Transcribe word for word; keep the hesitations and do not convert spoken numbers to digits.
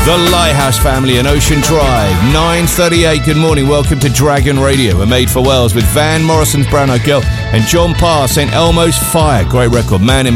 The Lighthouse Family and Ocean Drive, nine thirty-eight. Good morning, welcome to Dragon Radio. We're made for Wales with Van Morrison's Brown Eyed Girl and John Parr, Saint Elmo's Fire. Great record, Man in